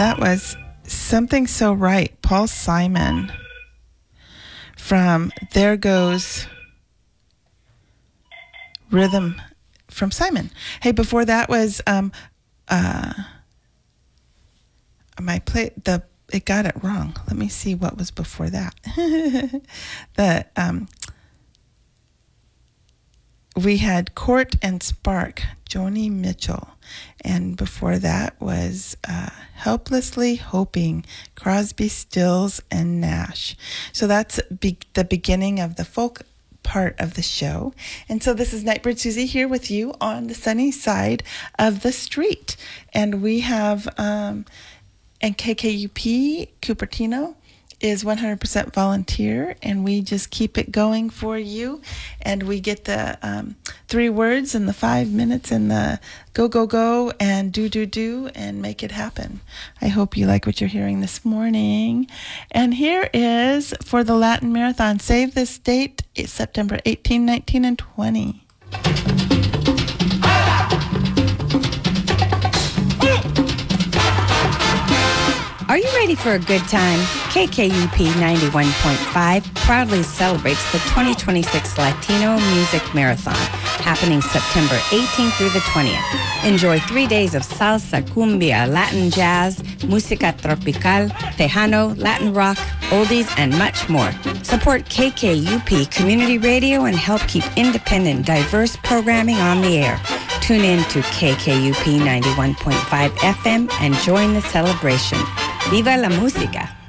That was Something So Right, Paul Simon, from There Goes Rhythm from Simon. Hey, before that was it got it wrong. Let me see what was before that. We had Court and Spark, Joni Mitchell. And before that was Helplessly Hoping, Crosby, Stills, and Nash. So that's the beginning of the folk part of the show. And so this is Nightbird Susie here with you on the sunny side of the street. And we have, and KKUP Cupertino is 100% volunteer, and we just keep it going for you. And we get the 3 words and the 5 minutes and the go, go, go, and do, and make it happen. I hope you like what you're hearing this morning. And here is for the Latin Marathon. Save this date. It's September 18, 19, and 20. Are you ready for a good time? KKUP 91.5 proudly celebrates the 2026 Latino Music Marathon, happening September 18th through the 20th. Enjoy 3 days of salsa, cumbia, Latin jazz, música tropical, tejano, Latin rock, oldies, and much more. Support KKUP Community Radio and help keep independent, diverse programming on the air. Tune in to KKUP 91.5 FM and join the celebration. Viva la música!